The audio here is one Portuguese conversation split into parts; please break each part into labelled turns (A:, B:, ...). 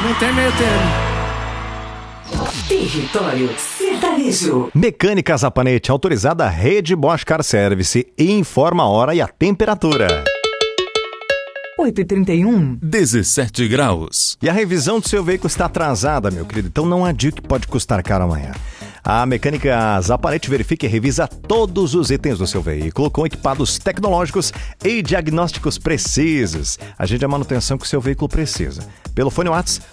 A: Não tem meio termo.
B: Território Sertanejo.
C: Mecânica Zapanete, autorizada Rede Bosch Car Service, informa a hora e a temperatura.
B: 8h31.
D: 17 graus.
C: E a revisão do seu veículo está atrasada, meu querido, então não adianta que pode custar caro amanhã. A Mecânica Zapanete verifica e revisa todos os itens do seu veículo com equipados tecnológicos e diagnósticos precisos. Agende a manutenção que o seu veículo precisa. Pelo fone WhatsApp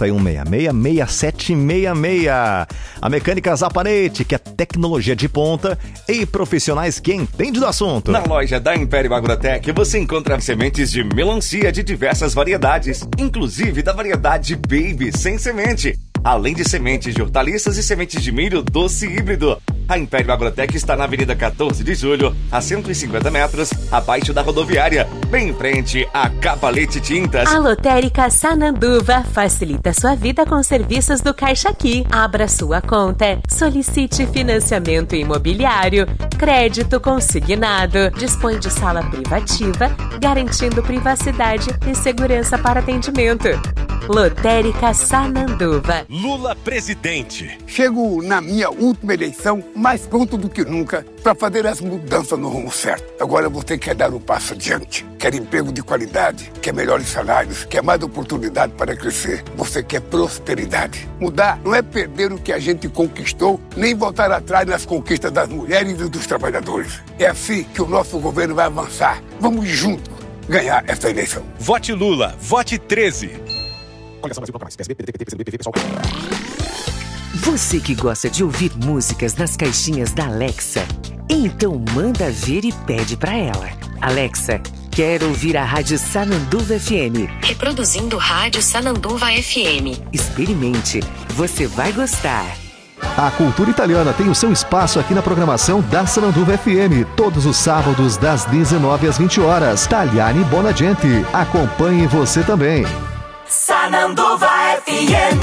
C: 9166-6766. A Mecânica Zapanete, que é tecnologia de ponta e profissionais que entendem do assunto.
E: Na loja da Império Agrotech você encontra sementes de melancia de diversas variedades, inclusive da variedade Baby sem semente. Além de sementes de hortaliças e sementes de milho doce híbrido. A Império Agrotech está na Avenida 14 de Julho, a 150 metros, abaixo da rodoviária, bem em frente à Cavalete Tintas.
F: A Lotérica Sananduva facilita sua vida com serviços do Caixa Aqui. Abra sua conta, solicite financiamento imobiliário, crédito consignado, dispõe de sala privativa, garantindo privacidade e segurança para atendimento. Lotérica Sananduva.
G: Lula presidente.
H: Chego na minha última eleição mais pronto do que nunca para fazer as mudanças no rumo certo. Agora você quer dar um passo adiante, quer emprego de qualidade, quer melhores salários, quer mais oportunidade para crescer. Você quer prosperidade. Mudar não é perder o que a gente conquistou, nem voltar atrás nas conquistas das mulheres e dos trabalhadores. É assim que o nosso governo vai avançar. Vamos juntos ganhar essa eleição.
G: Vote Lula, vote 13.
B: Você que gosta de ouvir músicas nas caixinhas da Alexa, então manda ver e pede pra ela. Alexa, quero ouvir a Rádio Sananduva FM.
I: Reproduzindo Rádio Sananduva FM.
B: Experimente, você vai gostar.
J: A cultura italiana tem o seu espaço aqui na programação da Sananduva FM, todos os sábados das 19 às 20 horas. Tagliani Bonagente, acompanhe você também.
B: Sananduva FM.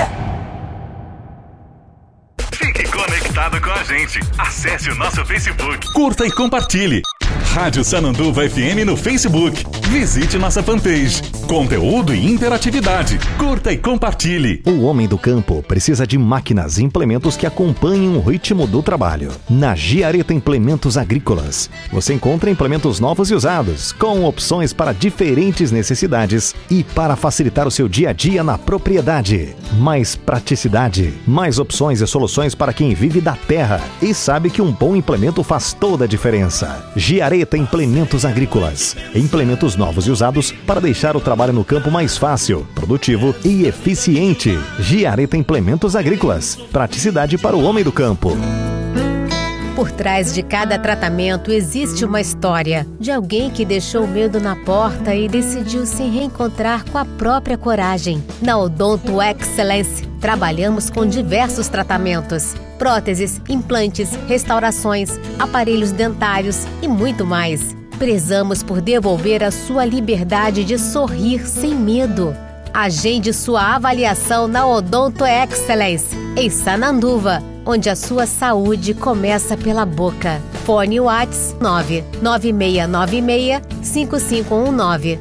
K: Fique conectado com a gente. Acesse o nosso Facebook.
D: Curta e compartilhe. Rádio Sananduva FM no Facebook. Visite nossa fanpage. Conteúdo e interatividade. Curta e compartilhe.
C: O homem do campo precisa de máquinas e implementos que acompanhem o ritmo do trabalho. Na Giareta Implementos Agrícolas, você encontra implementos novos e usados, com opções para diferentes necessidades e para facilitar o seu dia a dia na propriedade. Mais praticidade, mais opções e soluções para quem vive da terra e sabe que um bom implemento faz toda a diferença. Giareta Implementos Agrícolas. Implementos novos e usados para deixar o trabalho no campo mais fácil, produtivo e eficiente. Giareta Implementos Agrícolas. Praticidade para o homem do campo.
L: Por trás de cada tratamento existe uma história de alguém que deixou o medo na porta e decidiu se reencontrar com a própria coragem. Na Odonto Excellence, trabalhamos com diversos tratamentos: próteses, implantes, restaurações, aparelhos dentários e muito mais. Prezamos por devolver a sua liberdade de sorrir sem medo. Agende sua avaliação na Odonto Excellence, em Sananduva, onde a sua saúde começa pela boca. Fone WhatsApp 99696-5519.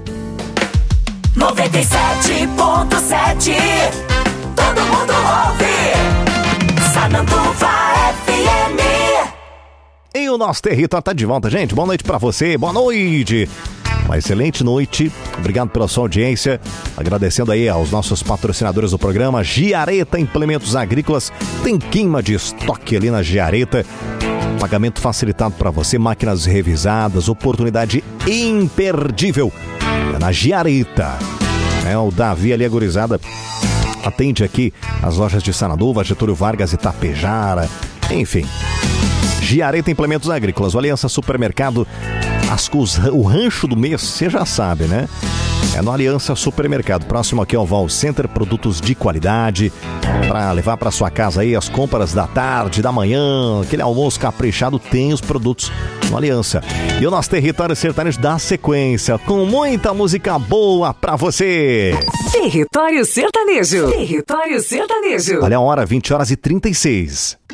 B: 97.7. Todo mundo ouve. Sananduva FM.
C: E o nosso território está de volta, gente. Boa noite para você, boa noite. Uma excelente noite, obrigado pela sua audiência, agradecendo aí aos nossos patrocinadores do programa. Giareta Implementos Agrícolas, tem queima de estoque ali na Giareta, pagamento facilitado para você, máquinas revisadas, oportunidade imperdível na Giareta. O Davi ali, a gurizada, atende aqui as lojas de Sananduva, Getúlio Vargas e Tapejara, enfim. Giareta Implementos Agrícolas, o Aliança Supermercado, o rancho do mês, você já sabe, né? É no Aliança Supermercado, próximo aqui ao Val Center, produtos de qualidade, para levar para sua casa aí as compras da tarde, da manhã, aquele almoço caprichado, tem os produtos no Aliança. E o nosso território sertanejo dá sequência, com muita música boa para você.
B: Território Sertanejo. Território Sertanejo.
C: Olha a hora, 20h36.